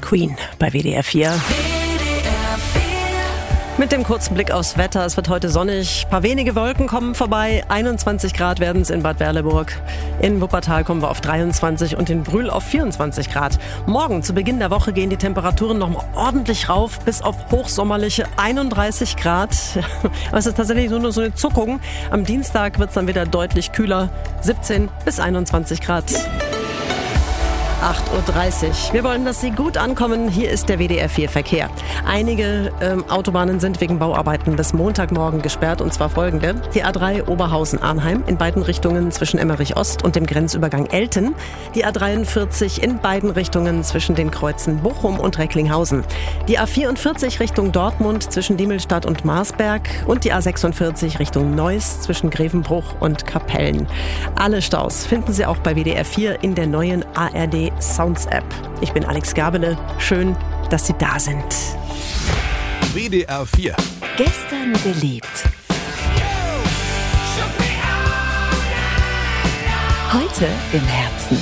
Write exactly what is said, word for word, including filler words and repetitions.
Queen bei W D R vier. Mit dem kurzen Blick aufs Wetter. Es wird heute sonnig. Ein paar wenige Wolken kommen vorbei. einundzwanzig Grad werden es in Bad Berleburg. In Wuppertal kommen wir auf dreiundzwanzig und in Brühl auf vierundzwanzig Grad. Morgen zu Beginn der Woche gehen die Temperaturen noch mal ordentlich rauf bis auf hochsommerliche einunddreißig Grad. Aber es ist tatsächlich nur so eine Zuckung. Am Dienstag wird es dann wieder deutlich kühler. siebzehn bis einundzwanzig Grad. acht Uhr dreißig. Wir wollen, dass Sie gut ankommen. Hier ist der W D R vier Verkehr. Einige ähm, Autobahnen sind wegen Bauarbeiten bis Montagmorgen gesperrt, und zwar folgende. Die A drei Oberhausen-Arnheim in beiden Richtungen zwischen Emmerich Ost und dem Grenzübergang Elten. Die A dreiundvierzig in beiden Richtungen zwischen den Kreuzen Bochum und Recklinghausen. Die A vierundvierzig Richtung Dortmund zwischen Diemelstadt und Marsberg und die A sechsundvierzig Richtung Neuss zwischen Grevenbruch und Kapellen. Alle Staus finden Sie auch bei W D R vier in der neuen A R D Sounds App. Ich bin Alex Gabele. Schön, dass Sie da sind. W D R vier. Gestern geliebt. Heute im Herzen.